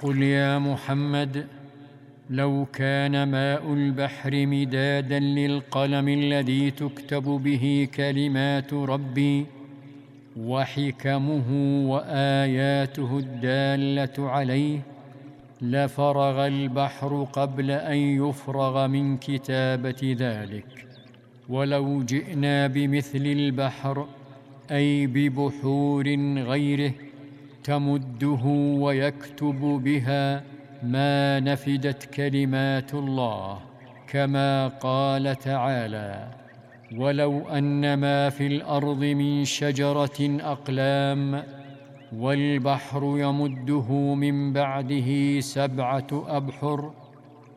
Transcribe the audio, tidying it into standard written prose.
قل يا محمد: لو كان ماء البحر مدادا للقلم الذي تكتب به كلمات ربي وحكمه وآياته الدالة عليه، لفرغ البحر قبل أن يفرغ من كتابة ذلك. ولو جئنا بمثل البحر، أي ببحور غيره، تمده ويكتب بها، ما نفدت كلمات الله، كما قال تعالى: ولو أن ما في الأرض من شجرة أقلام والبحر يمده من بعده 7 أبحر